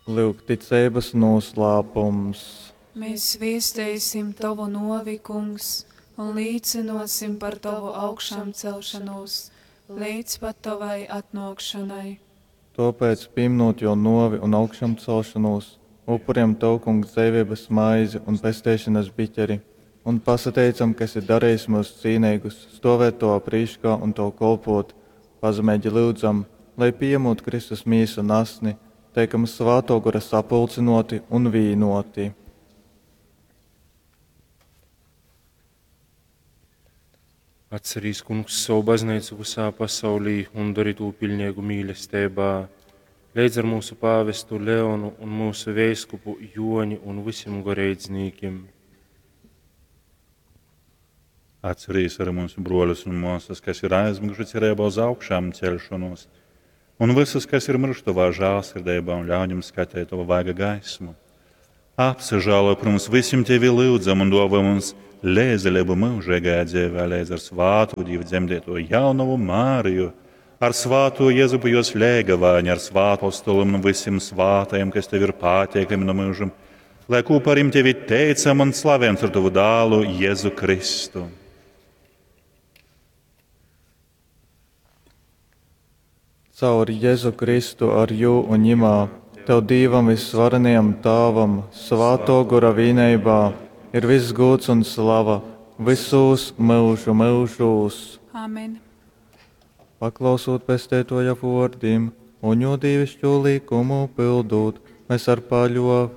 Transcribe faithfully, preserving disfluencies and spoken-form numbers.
Lūk, ticības noslēpums. Mēs viestēsim tavu novi, kungs, un līdzinosim par tavu augšām celšanos, līdz pat tavai atnākšanai. Tāpēc, pieminot jau novi un augšām celšanos, upuriem tev, kungs, dzīvības maizi un pestēšanas biķeri, un pasateicam, kas ir darījis mūs cīnīgus, stāvēt to aprīškā un to kolpot, pazemēģi lūdzam, lai piemūt Kristus mīsu nasni, teikam svāto, kura sapulcinoti un vīnoti. Atcerīs, kungs, savu baznīcu visā pasaulī un dari to pilnīgu mīlestībā. Līdz ar mūsu pāvestu Leonu un mūsu veiskupu Joni un visiem garīdzniekiem. Atcerīs arī mūsu broļus un māsas, kas ir aizmiguši cerībā uz augšām celšanos, un visus, kas ir miruši tavā žēlsirdībā un ļauj jums skatīt tavu vaiga gaismu. Apsažālo par mums visiem tevi lūdzam un dāvā mums lēzelību mūžīgajā dzīvē, līdz ar svātu Dievu dzemdēto jaunavu Māriju, ar svāto Jēzupu jos lēgavāņu, ar svātu apostoliem un visiem svātajiem, kas tev ir pātiekami no mūžam, lai kopā ar viņiem tevi teicam un slavējam ar tavu dālu Jēzu Kristu. Caur Jēzu Kristu ar jū un ņimā, tev Dievam visvarenajam Tāvam, svāto gura vīnībā, ir viss gods un slava, visos mūžu mūžos. Amen. Paklausot pestētoja vārdiem un jo dievišķo likumu pildot, mēs ar paļovu